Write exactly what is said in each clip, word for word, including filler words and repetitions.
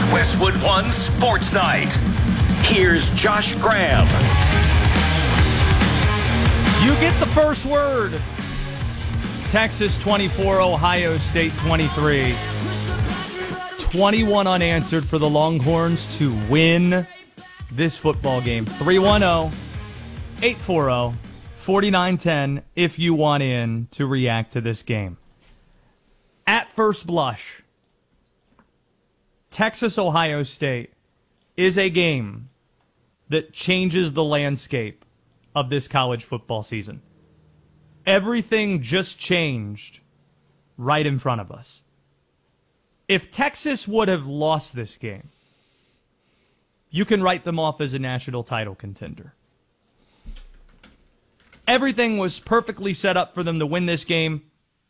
Westwood One Sports Night. Here's Josh Graham. You get the first word. Texas twenty-four, Ohio State twenty-three. twenty-one unanswered for the Longhorns to win this football game. three one zero, eight four zero, four nine one zero if you want in to react to this game. At first blush, Texas-Ohio State is a game that changes the landscape of this college football season. Everything just changed right in front of us. If Texas would have lost this game, you can write them off as a national title contender. Everything was perfectly set up for them to win this game.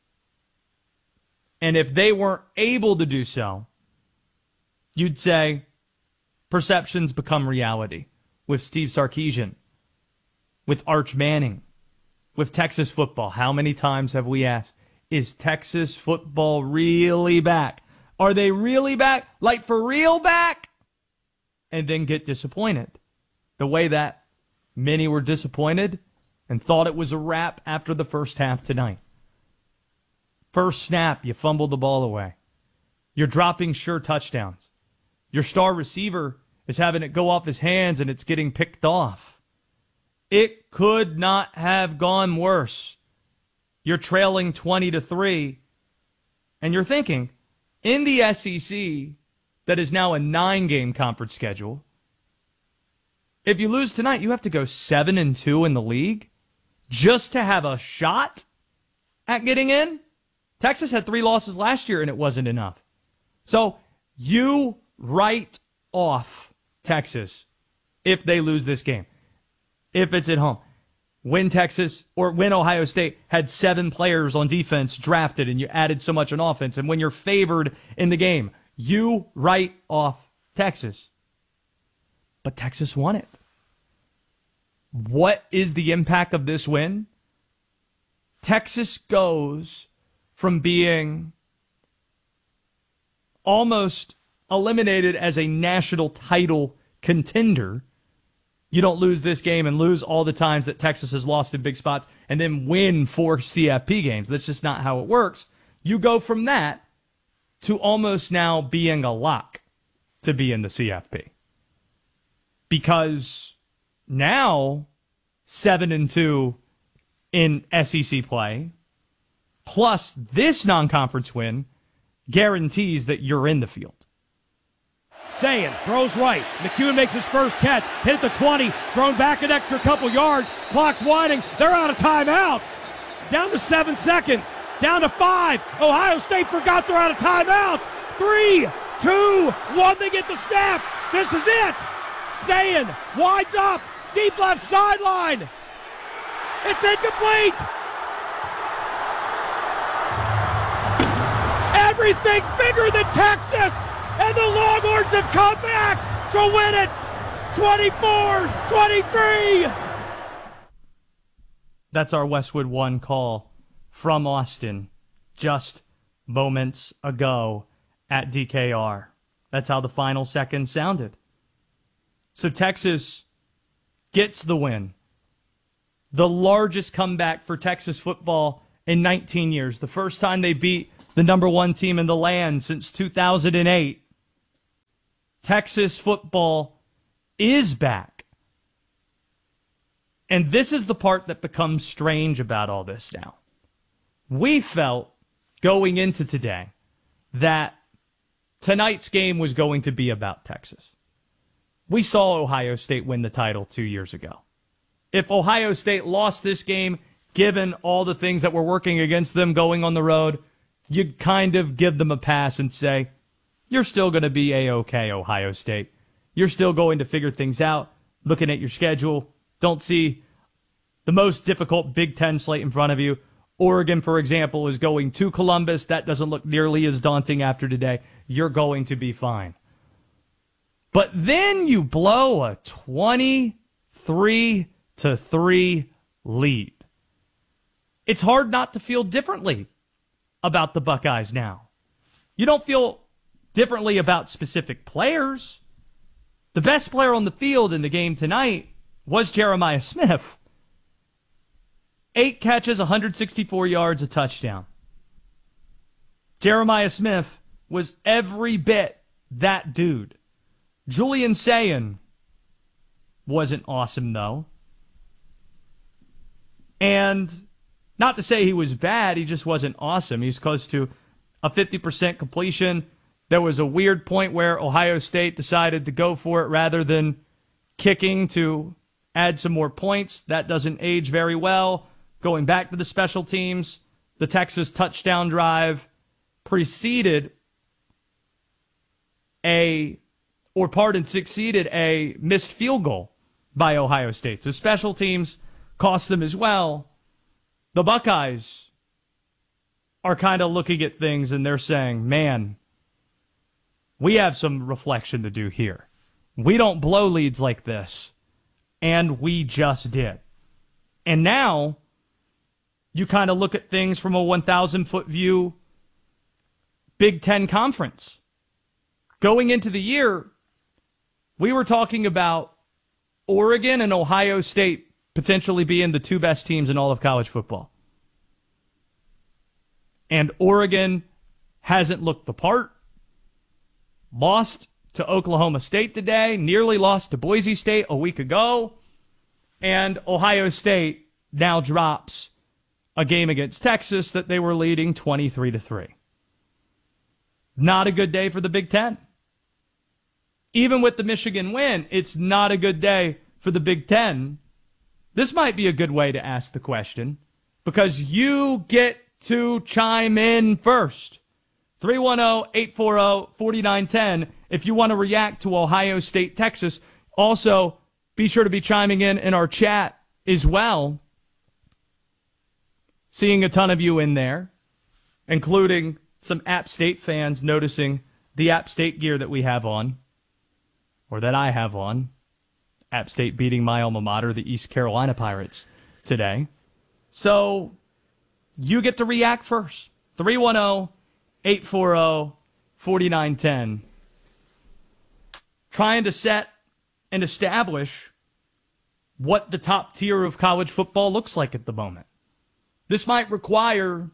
And if they weren't able to do so, you'd say perceptions become reality with Steve Sarkisian, with Arch Manning, with Texas football. How many times have we asked, is Texas football really back? Are they really back? Like for real back? And then get disappointed. The way that many were disappointed and thought it was a wrap after the first half tonight. First snap, you fumbled the ball away. You're dropping sure touchdowns. Your star receiver is having it go off his hands and it's getting picked off. It could not have gone worse. You're trailing twenty to three, and you're thinking, in the S E C, that is now a nine-game conference schedule, if you lose tonight, you have to go seven and two in the league just to have a shot at getting in. Texas had three losses last year, and it wasn't enough. So you write off Texas if they lose this game. If it's at home. When Texas or when Ohio State had seven players on defense drafted and you added so much on offense, and when you're favored in the game, you write off Texas. But Texas won it. What is the impact of this win? Texas goes from being almost eliminated as a national title contender. You don't lose this game and lose all the times that Texas has lost in big spots and then win four C F P games. That's just not how it works. You go from that to almost now being a lock to be in the C F P. Because now, seven and two in S E C play, plus this non-conference win, guarantees that you're in the field. Sayin throws right. McCune makes his first catch. Hit the twenty. Thrown back an extra couple yards. Clock's winding. They're out of timeouts. Down to seven seconds. Down to five. Ohio State forgot they're out of timeouts. Three, two, one. They get the snap. This is it. Sayin winds up. Deep left sideline. It's incomplete. Everything's bigger than Texas. And the Longhorns have come back to win it, twenty-four twenty-three. That's our Westwood One call from Austin just moments ago at D K R. That's how the final second sounded. So Texas gets the win. The largest comeback for Texas football in nineteen years. The first time they beat the number one team in the land since two thousand eight. Texas football is back. And this is the part that becomes strange about all this now. We felt going into today that tonight's game was going to be about Texas. We saw Ohio State win the title two years ago. If Ohio State lost this game, given all the things that were working against them going on the road, you'd kind of give them a pass and say, you're still going to be A-OK, Ohio State. You're still going to figure things out. Looking at your schedule, don't see the most difficult Big Ten slate in front of you. Oregon, for example, is going to Columbus. That doesn't look nearly as daunting after today. You're going to be fine. But then you blow a twenty-three to three lead. It's hard not to feel differently about the Buckeyes now. You don't feel differently about specific players. The best player on the field in the game tonight was Jeremiah Smith. Eight catches, one hundred sixty-four yards, a touchdown. Jeremiah Smith was every bit that dude. Julian Sayin wasn't awesome, though. And not to say he was bad, he just wasn't awesome. He's close to a fifty percent completion. There was a weird point where Ohio State decided to go for it rather than kicking to add some more points. That doesn't age very well. Going back to the special teams, the Texas touchdown drive preceded a, or pardon, succeeded a missed field goal by Ohio State. So special teams cost them as well. The Buckeyes are kind of looking at things and they're saying, man, we have some reflection to do here. We don't blow leads like this. And we just did. And now you kind of look at things from a one thousand foot view, Big Ten Conference. Going into the year, we were talking about Oregon and Ohio State potentially being the two best teams in all of college football. And Oregon hasn't looked the part. Lost to Oklahoma State today, nearly lost to Boise State a week ago, and Ohio State now drops a game against Texas that they were leading twenty-three to three. Not a good day for the Big Ten. Even with the Michigan win, it's not a good day for the Big Ten. This might be a good way to ask the question, because you get to chime in first. three one zero, eight four zero, four nine one zero if you want to react to Ohio State, Texas. Also, be sure to be chiming in in our chat as well. Seeing a ton of you in there, including some App State fans noticing the App State gear that we have on, or that I have on. App State beating my alma mater, the East Carolina Pirates, today. So, you get to react first. three one zero, eight four zero, four nine one zero. Trying to set and establish what the top tier of college football looks like at the moment. This might require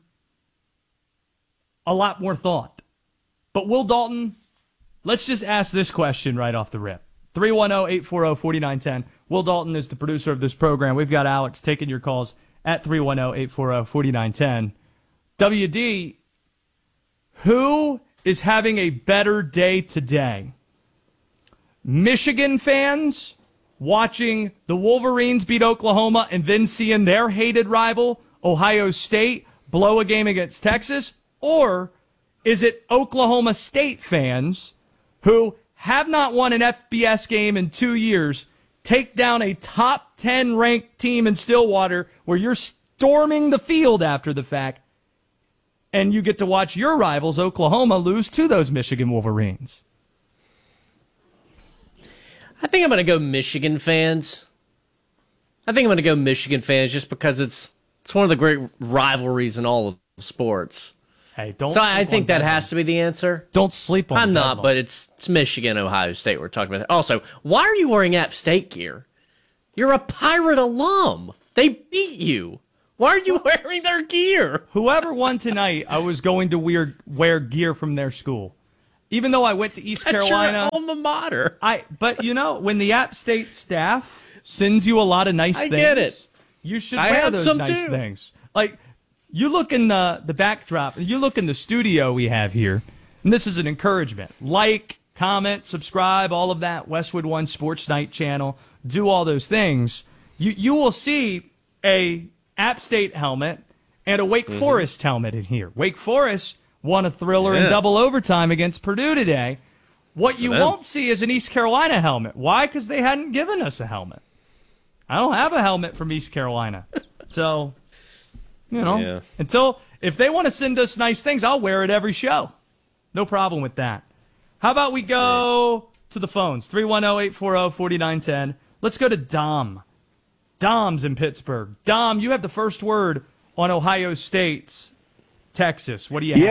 a lot more thought. But Will Dalton, let's just ask this question right off the rip. three one zero, eight four zero, four nine one zero. Will Dalton is the producer of this program. We've got Alex taking your calls at three one zero, eight four zero, four nine one zero. W D, who is having a better day today? Michigan fans watching the Wolverines beat Oklahoma and then seeing their hated rival, Ohio State, blow a game against Texas? Or is it Oklahoma State fans who have not won an F B S game in two years, take down a top ten ranked team in Stillwater where you're storming the field after the fact, and you get to watch your rivals, Oklahoma, lose to those Michigan Wolverines? I think I'm going to go Michigan fans. I think I'm going to go Michigan fans just because it's it's one of the great rivalries in all of sports. Hey, don't. So I think that has to be the answer. Don't sleep on. I'm the not, Bedlam. but it's it's Michigan, Ohio State we're talking about. Also, why are you wearing App State gear? You're a Pirate alum. They beat you. Why are you wearing their gear? Whoever won tonight, I was going to wear wear gear from their school. Even though I went to East That's Carolina, your alma mater. I but you know, when the App State staff sends you a lot of nice I things, get it. you should I wear have those some nice too. things. Like, you look in the the backdrop, you look in the studio we have here, and this is an encouragement. Like, comment, subscribe, all of that. Westwood One Sports Night channel. Do all those things. You you will see a App State helmet and a Wake mm-hmm. Forest helmet in here. Wake Forest won a thriller yeah. in double overtime against Purdue today. What you them. won't see is an East Carolina helmet. Why? Because they hadn't given us a helmet. I don't have a helmet from East Carolina. So, you know, yeah. until, if they want to send us nice things, I'll wear it every show. No problem with that. How about we go to the phones? three one zero, eight four zero, four nine one zero. Let's go to Dom. Dom's in Pittsburgh. Dom, you have the first word on Ohio State, Texas. What do you have? Yeah,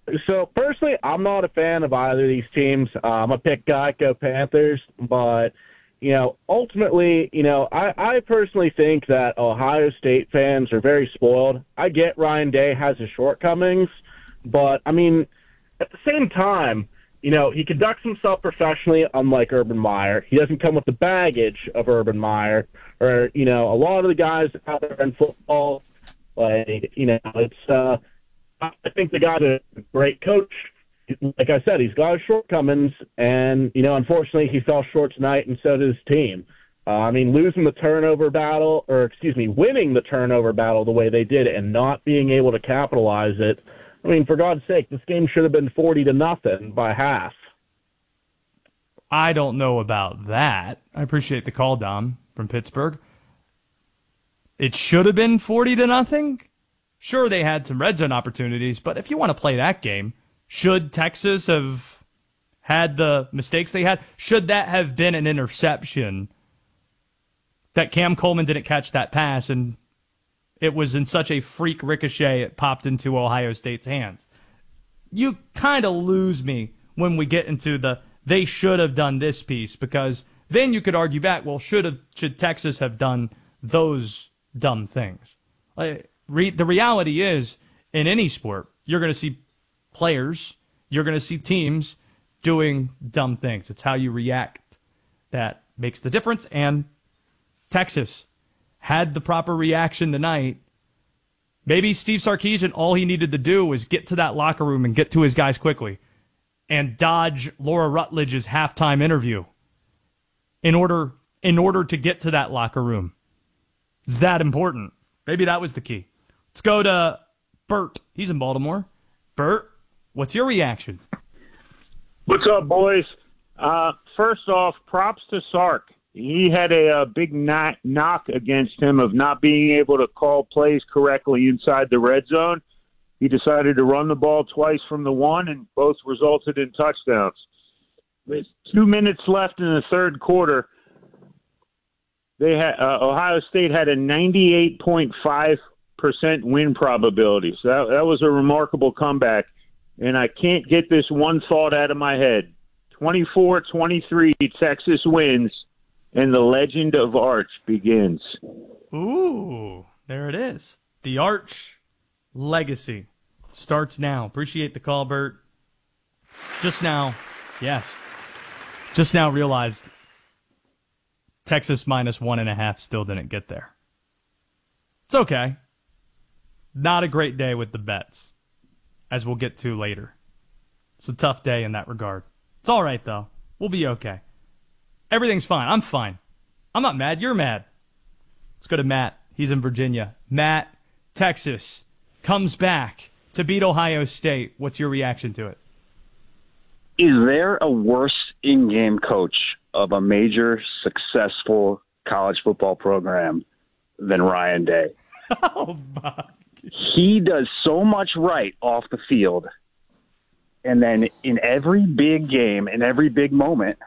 So, personally, I'm not a fan of either of these teams. Uh, I'm a pick guy, go Panthers. But, you know, ultimately, you know, I, I personally think that Ohio State fans are very spoiled. I get Ryan Day has his shortcomings, but, I mean, at the same time, you know, he conducts himself professionally, unlike Urban Meyer. He doesn't come with the baggage of Urban Meyer or, you know, a lot of the guys out there in football, like, you know, it's, uh, I think the guy's a great coach. Like I said, he's got his shortcomings, and, you know, unfortunately he fell short tonight, and so did his team. Uh, I mean, losing the turnover battle, or excuse me, winning the turnover battle the way they did and not being able to capitalize it. I mean, for God's sake, this game should have been forty to nothing by half. I don't know about that. I appreciate the call, Dom, from Pittsburgh. It should have been forty to nothing. Sure, they had some red zone opportunities, but if you want to play that game, should Texas have had the mistakes they had? Should that have been an interception that Cam Coleman didn't catch that pass and it was in such a freak ricochet it popped into Ohio State's hands? You kind of lose me when we get into the they should have done this piece, because then you could argue back, well, should have should Texas have done those dumb things? Like, re, the reality is, in any sport, you're going to see players, you're going to see teams doing dumb things. It's how you react that makes the difference, and Texas had the proper reaction tonight. Maybe Steve Sarkisian, all he needed to do was get to that locker room and get to his guys quickly and dodge Laura Rutledge's halftime interview in order in order to get to that locker room. It's that important. Maybe that was the key. Let's go to Bert. He's in Baltimore. Bert, what's your reaction? What's up, boys? Uh, first off, props to Sark. He had a, a big knock, knock against him of not being able to call plays correctly inside the red zone. He decided to run the ball twice from the one, and both resulted in touchdowns. With two minutes left in the third quarter, they had uh, Ohio State had a ninety-eight point five percent win probability. So that, that was a remarkable comeback, and I can't get this one thought out of my head. twenty-four twenty-three, Texas wins, and the legend of Arch begins. Ooh, there it is. The Arch legacy starts now. Appreciate the call, Bert. Just now, yes. Just now realized Texas minus one and a half still didn't get there. It's okay. Not a great day with the bets, as we'll get to later. It's a tough day in that regard. It's all right, though. We'll be okay. Everything's fine. I'm fine. I'm not mad. You're mad. Let's go to Matt. He's in Virginia. Matt, Texas comes back to beat Ohio State. What's your reaction to it? Is there a worse in-game coach of a major successful college football program than Ryan Day? Oh, my. He does so much right off the field, and then in every big game, in every big moment,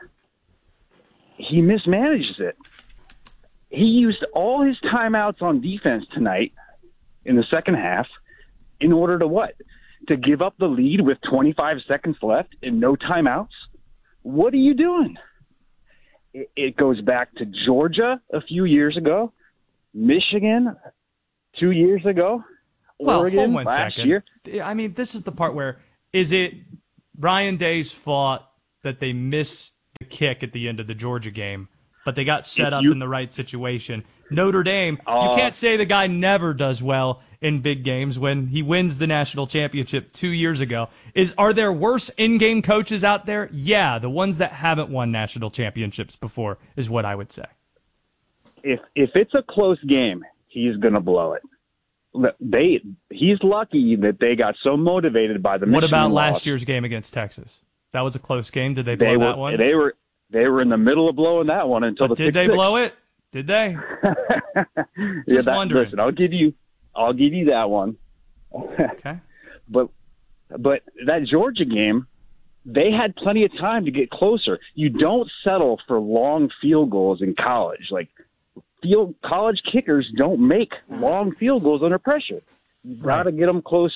he mismanages it. He used all his timeouts on defense tonight in the second half in order to what? To give up the lead with twenty-five seconds left and no timeouts? What are you doing? It, it goes back to Georgia a few years ago, Michigan two years ago, well, Oregon hold one last second. year. I mean, this is the part where, is it Ryan Day's fault that they missed the kick at the end of the Georgia game, but they got set If up you- in the right situation? Notre Dame, Uh, you can't say the guy never does well in big games when he wins the national championship two years ago. Is Are there worse in-game coaches out there? Yeah, the ones that haven't won national championships before is what I would say. If if it's a close game, he's going to blow it. They he's lucky that they got so motivated by the What Michigan about loss. last year's game agagainst Texas? That was a close game. Did they blow They were that one? they were they were in the middle of blowing that one until But the did they pick-six. blow it? Did they? yeah, Just that, wondering. listen, I'll give you I'll give you that one. Okay. But but that Georgia game, they had plenty of time to get closer. You don't settle for long field goals in college. Like field college kickers don't make long field goals under pressure. You've got to get them closer.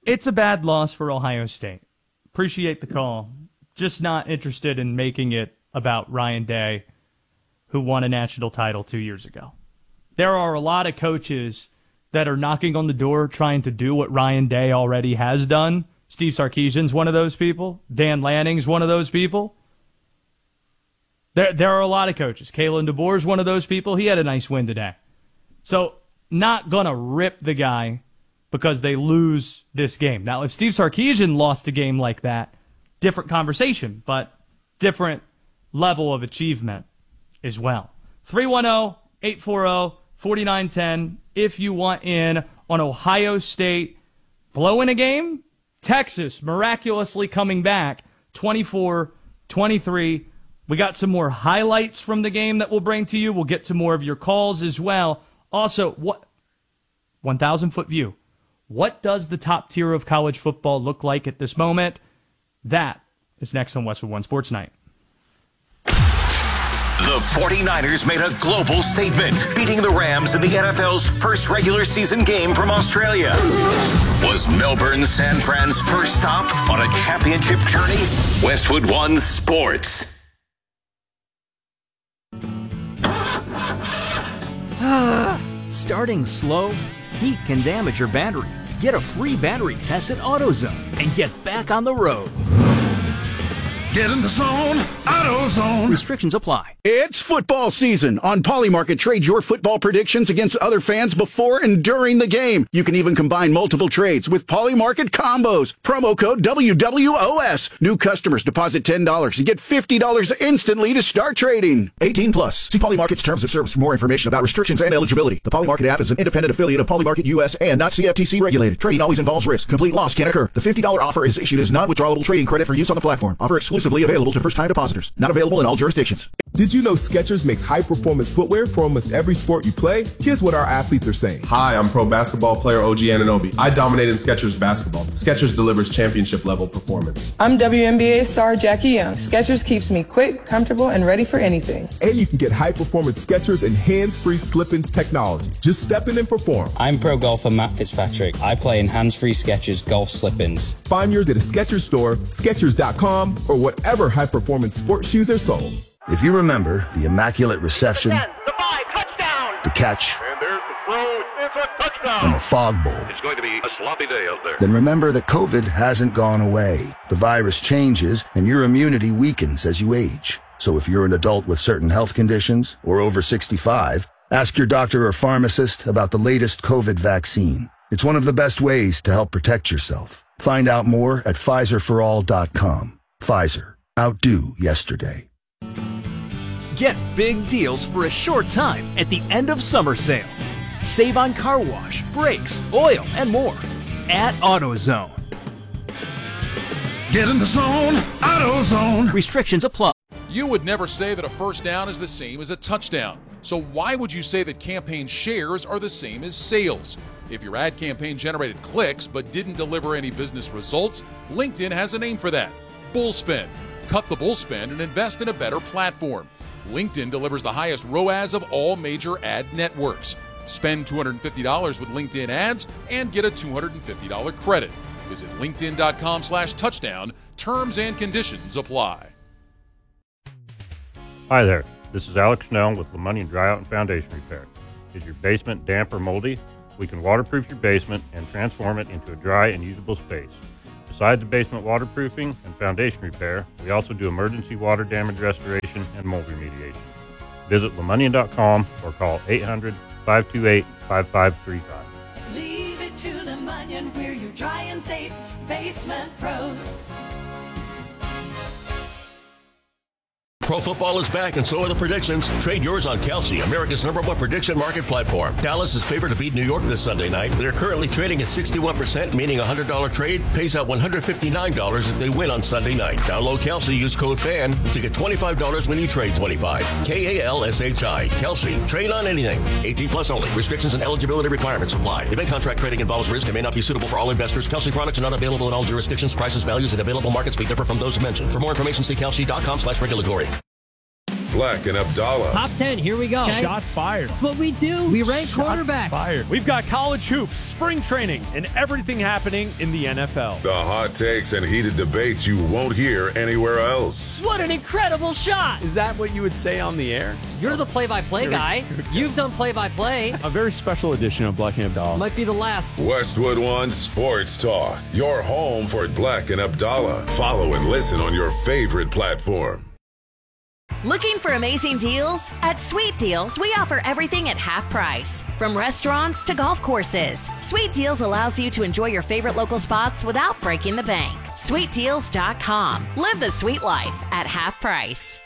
It's a bad loss for Ohio State. Appreciate the call. Just not interested in making it about Ryan Day, who won a national title two years ago. There are a lot of coaches that are knocking on the door trying to do what Ryan Day already has done. Steve Sarkisian's one of those people. Dan Lanning's one of those people. There, there are a lot of coaches. Kalen DeBoer's one of those people. He had a nice win today. So, not going to rip the guy because they lose this game. Now, if Steve Sarkisian lost a game like that, different conversation, but different level of achievement as well. three one zero, eight four zero, four nine one zero if you want in on Ohio State blowing a game. Texas miraculously coming back twenty-four twenty-three. We got some more highlights from the game that we'll bring to you. We'll get to more of your calls as well. Also, what one thousand foot view. What does the top tier of college football look like at this moment? That is next on Westwood One Sports Night. The 49ers made a global statement, beating the Rams in the N F L's first regular season game from Australia. Was Melbourne San Fran's first stop on a championship journey? Westwood One Sports. Starting slow? Heat can damage your battery. Get a free battery test at AutoZone and get back on the road. Get in the zone, AutoZone. Restrictions apply. It's football season. On Polymarket, trade your football predictions against other fans before and during the game. You can even combine multiple trades with Polymarket combos. Promo code W W O S. New customers deposit ten dollars and get fifty dollars instantly to start trading. eighteen plus. See Polymarket's terms of service for more information about restrictions and eligibility. The Polymarket app is an independent affiliate of Polymarket U S and not C F T C regulated. Trading always involves risk. Complete loss can occur. The fifty dollars offer is issued as non-withdrawable trading credit for use on the platform. Offer exclusively available to first-time depositors. Not available in all jurisdictions. Did you know Skechers makes high-performance footwear for almost every sport you play? Here's what our athletes are saying. Hi, I'm pro basketball player O G Anunoby. I dominate in Skechers basketball. Skechers delivers championship-level performance. I'm W N B A star Jackie Young. Skechers keeps me quick, comfortable, and ready for anything. And you can get high-performance Skechers and hands-free slip-ins technology. Just step in and perform. I'm pro golfer Matt Fitzpatrick. I play in hands-free Skechers golf slip-ins. Find yours at a Skechers store, Skechers dot com, or whatever high-performance sports shoes are sold. If you remember the immaculate reception, the five, touchdown, the catch, and there's the throw, it's a touchdown, and the fog bowl, it's going to be a sloppy day out there. Then remember that COVID hasn't gone away. The virus changes, and your immunity weakens as you age. So if you're an adult with certain health conditions or over sixty-five, ask your doctor or pharmacist about the latest COVID vaccine. It's one of the best ways to help protect yourself. Find out more at Pfizer for all dot com. Pfizer. Outdo yesterday. Get big deals for a short time at the end of summer sale. Save on car wash, brakes, oil, and more at AutoZone. Get in the zone, AutoZone. Restrictions apply. You would never say that a first down is the same as a touchdown. So why would you say that campaign shares are the same as sales? If your ad campaign generated clicks but didn't deliver any business results, LinkedIn has a name for that. Bullspend. Cut the bullspend and invest in a better platform. LinkedIn delivers the highest R O A S of all major ad networks. Spend two hundred fifty dollars with LinkedIn ads and get a two hundred fifty dollars credit. Visit linkedin.com slash touchdown. Terms and conditions apply. Hi there. This is Alex Snell with LeMoney and Dry Out and Foundation Repair. Is your basement damp or moldy? We can waterproof your basement and transform it into a dry and usable space. Besides the basement waterproofing and foundation repair, we also do emergency water damage restoration and mold remediation. Visit lemonnian dot com or call eight hundred, five two eight, five five three five. Leave it to LeMonnion, we're your dry and safe basement pros. Pro football is back, and so are the predictions. Trade yours on Kalshi, America's number one prediction market platform. Dallas is favored to beat New York this Sunday night. They're currently trading at sixty-one percent, meaning a one hundred dollars trade pays out one hundred fifty-nine dollars if they win on Sunday night. Download Kalshi, use code FAN to get twenty-five dollars when you trade twenty-five dollars. K A L S H I. Kalshi. Trade on anything. eighteen plus only. Restrictions and eligibility requirements apply. Event contract trading involves risk and may not be suitable for all investors. Kalshi products are not available in all jurisdictions. Prices, values, and available markets may differ from those mentioned. For more information, see kalshi dot com slash regulatory. Black and Abdallah. Top ten, here we go. Okay. Shots fired. That's what we do. We rank Shots quarterbacks. Fired. We've got college hoops, spring training, and everything happening in the N F L. The hot takes and heated debates you won't hear anywhere else. What an incredible shot. Is that what you would say on the air? You're the play-by-play guy. You've done play-by-play. A very special edition of Black and Abdallah. Might be the last. Westwood One Sports Talk, your home for Black and Abdallah. Follow and listen on your favorite platform. Looking for amazing deals? At Sweet Deals, we offer everything at half price. From restaurants to golf courses, Sweet Deals allows you to enjoy your favorite local spots without breaking the bank. sweet deals dot com. Live the sweet life at half price.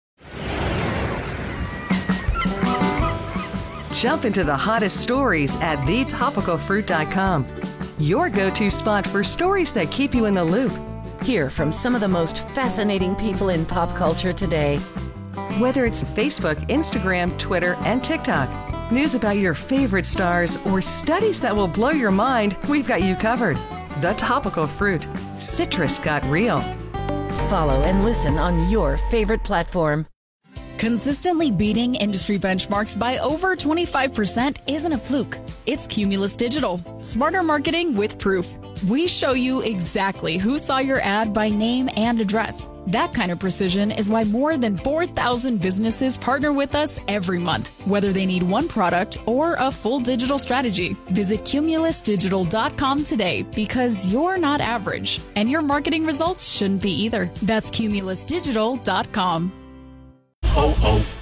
Jump into the hottest stories at the topical fruit dot com. Your go-to spot for stories that keep you in the loop. Hear from some of the most fascinating people in pop culture today. Whether it's Facebook, Instagram, Twitter, and TikTok, news about your favorite stars, or studies that will blow your mind, we've got you covered. The Topical Fruit. Citrus got real. Follow and listen on your favorite platform. Consistently beating industry benchmarks by over twenty-five percent isn't a fluke. It's Cumulus Digital. Smarter marketing with proof. We show you exactly who saw your ad by name and address. That kind of precision is why more than four thousand businesses partner with us every month, whether they need one product or a full digital strategy. Visit cumulus digital dot com today because you're not average, and your marketing results shouldn't be either. That's cumulus digital dot com. Oh, oh.